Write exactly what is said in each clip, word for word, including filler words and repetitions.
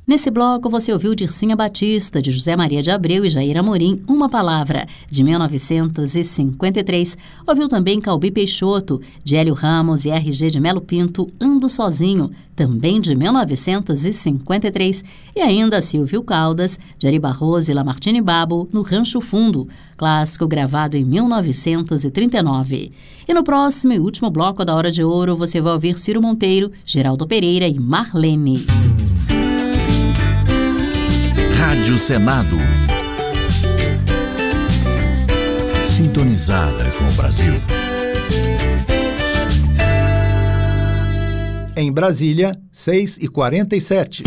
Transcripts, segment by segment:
Nesse bloco você ouviu Dircinha Batista, de José Maria de Abreu e Jair Amorim, Uma Palavra, de mil novecentos e cinquenta e três. Ouviu também Calbi Peixoto, de Hélio Ramos e R G de Melo Pinto, Ando Sozinho, também de mil novecentos e cinquenta e três. E ainda Silvio Caldas, de Ari Barroso e Lamartine Babo, No Rancho Fundo, clássico gravado em mil novecentos e trinta e nove. E no próximo e último bloco da Hora de Ouro você vai ouvir Ciro Monteiro, Geraldo Pereira e Marlene. Rádio Senado. Sintonizada com o Brasil. Em Brasília, seis e quarenta e sete.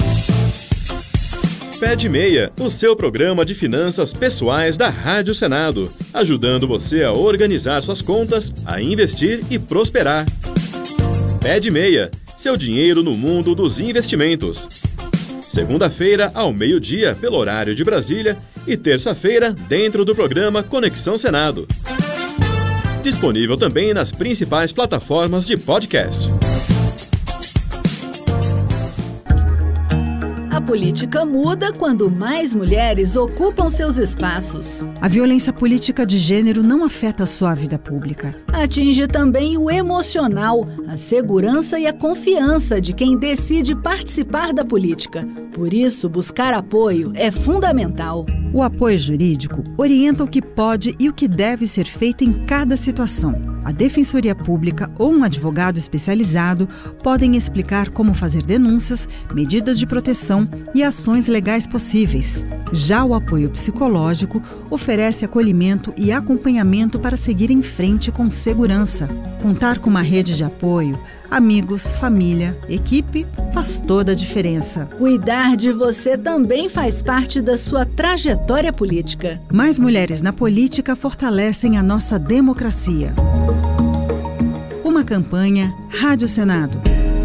Pé de Meia, o seu programa de finanças pessoais da Rádio Senado, ajudando você a organizar suas contas, a investir e prosperar. Pé de Meia, seu dinheiro no mundo dos investimentos. Segunda-feira, ao meio-dia, pelo horário de Brasília, e terça-feira, dentro do programa Conexão Senado. Disponível também nas principais plataformas de podcast. A política muda quando mais mulheres ocupam seus espaços. A violência política de gênero não afeta só a vida pública. Atinge também o emocional, a segurança e a confiança de quem decide participar da política. Por isso, buscar apoio é fundamental. O apoio jurídico orienta o que pode e o que deve ser feito em cada situação. A Defensoria Pública ou um advogado especializado podem explicar como fazer denúncias, medidas de proteção e ações legais possíveis. Já o apoio psicológico oferece acolhimento e acompanhamento para seguir em frente com segurança. Contar com uma rede de apoio, amigos, família, equipe, faz toda a diferença. Cuidar de você também faz parte da sua trajetória política. Mais mulheres na política fortalecem a nossa democracia. Uma campanha Rádio Senado.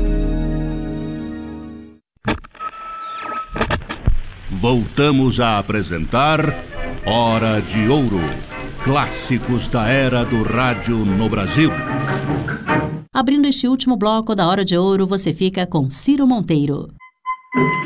Voltamos a apresentar Hora de Ouro. Clássicos da era do rádio no Brasil. Abrindo este último bloco da Hora de Ouro, você fica com Ciro Monteiro.